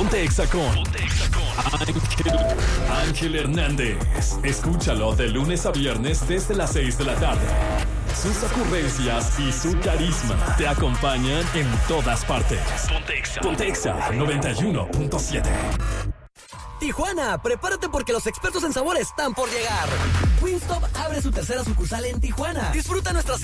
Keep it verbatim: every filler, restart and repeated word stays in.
Ponte Exa con Ángel, Ángel Hernández. Escúchalo de lunes a viernes desde las seis de la tarde. Sus ocurrencias y su carisma te acompañan en todas partes. Ponte Exa. Ponte Exa noventa y uno punto siete. Tijuana, prepárate porque los expertos en sabor están por llegar. Wingstop abre su tercera sucursal en Tijuana. Disfruta nuestras